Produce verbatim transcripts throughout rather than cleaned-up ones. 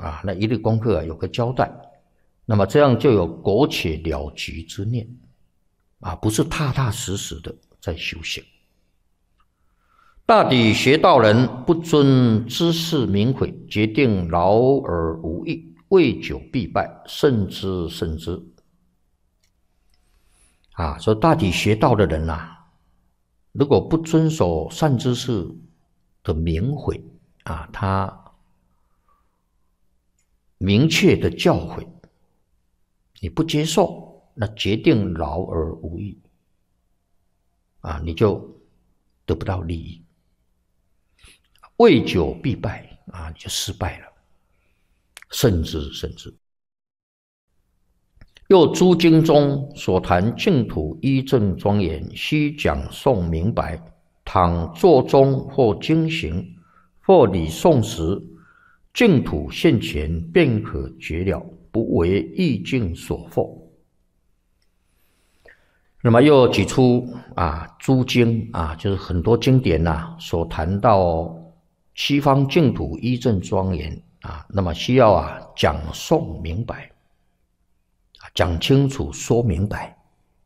啊，那一日功课啊有个交代，那么这样就有苟且了局之念啊，不是踏踏实实的在修行。大抵学道人不尊知识名讳，决定劳而无益，未久必败，慎之慎之。啊，说大抵学道的人啊，如果不遵守善知识的名讳啊，他明确的教诲，你不接受，那决定劳而无益啊，你就得不到利益。未久必败啊，你就失败了。慎之慎之。又诸经中所谈净土依正庄严，须讲诵明白。倘坐中或经行或礼诵时，净土现前，便可觉了，不为意境所惑。那么又举出啊，诸经啊，就是很多经典呐、啊，所谈到西方净土依正庄严啊，那么需要啊讲诵明白，讲清楚说明白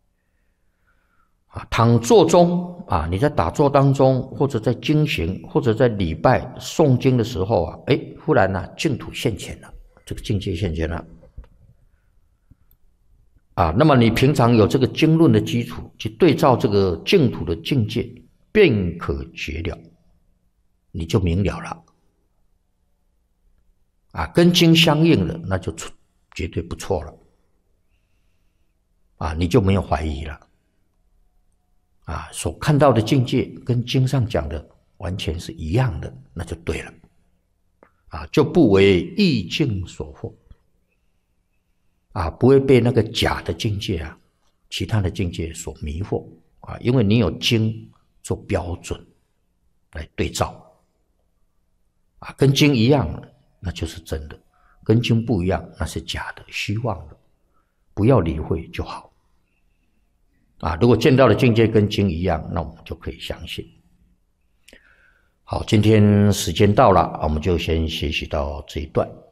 啊。倘坐中啊，你在打坐当中，或者在经行，或者在礼拜诵经的时候啊，哎，忽然呢、啊、净土现前了，这个境界现前了啊。那么你平常有这个经论的基础，去对照这个净土的境界，便可觉了。你就明了了啊，跟经相应了，那就绝对不错了啊，你就没有怀疑了啊，所看到的境界跟经上讲的完全是一样的，那就对了啊，就不为意境所惑啊，不会被那个假的境界啊，其他的境界所迷惑啊，因为你有经做标准来对照。啊，跟经一样的，那就是真的；跟经不一样，那是假的、虚妄的。不要理会就好。啊，如果见到的境界跟经一样，那我们就可以相信。好，今天时间到了，我们就先学习到这一段。